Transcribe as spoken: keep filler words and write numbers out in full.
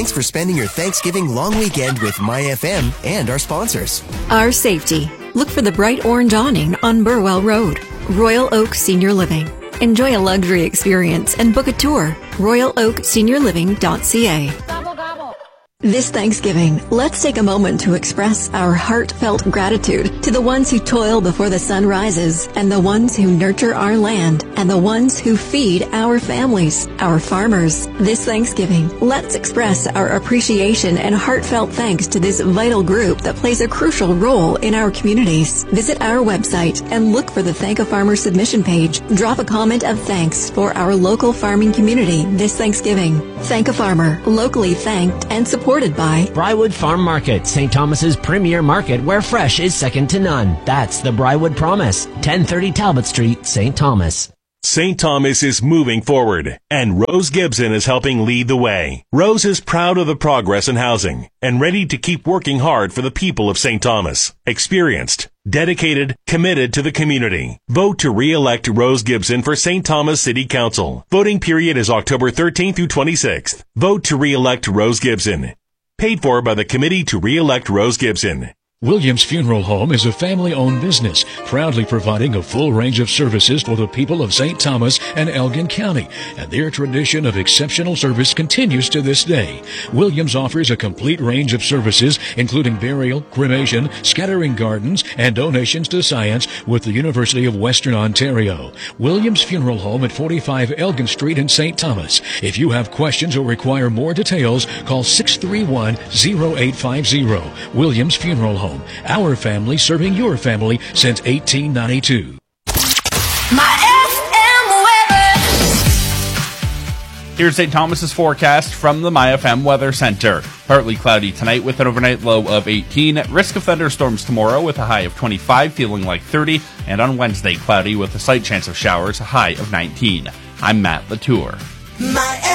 Thanks for spending your Thanksgiving long weekend with My F M and our sponsors. Our safety. Look for the bright orange awning on Burwell Road. Royal Oak Senior Living. Enjoy a luxury experience and book a tour. royal oak senior living dot c a. This Thanksgiving, let's take a moment to express our heartfelt gratitude to the ones who toil before the sun rises, and the ones who nurture our land, and the ones who feed our families, our farmers. This Thanksgiving, let's express our appreciation and heartfelt thanks to this vital group that plays a crucial role in our communities. Visit our website and look for the Thank a Farmer submission page. Drop a comment of thanks for our local farming community this Thanksgiving. Thank a Farmer, locally thanked and supported Supported by Briarwood Farm Market, Saint Thomas's premier market where fresh is second to none. That's the Briarwood Promise, ten thirty Talbot Street, Saint Thomas. Saint Thomas is moving forward, and Rose Gibson is helping lead the way. Rose is proud of the progress in housing and ready to keep working hard for the people of Saint Thomas. Experienced, dedicated, committed to the community. Vote to re-elect Rose Gibson for Saint Thomas City Council. Voting period is October thirteenth through twenty-sixth. Vote to re-elect Rose Gibson. Paid for by the Committee to Re-elect Rose Gibson. Williams Funeral Home is a family-owned business, proudly providing a full range of services for the people of Saint Thomas and Elgin County, and their tradition of exceptional service continues to this day. Williams offers a complete range of services, including burial, cremation, scattering gardens, and donations to science with the University of Western Ontario. Williams Funeral Home at forty-five Elgin Street in Saint Thomas. If you have questions or require more details, call six three one, zero eight five zero. Williams Funeral Home. Our family serving your family since eighteen ninety-two. My F M weather. Here's Saint Thomas's forecast from the My F M Weather Center. Partly cloudy tonight with an overnight low of eighteen. Risk of thunderstorms tomorrow with a high of twenty-five, feeling like thirty. And on Wednesday, cloudy with a slight chance of showers, a high of nineteen. I'm Matt Latour. My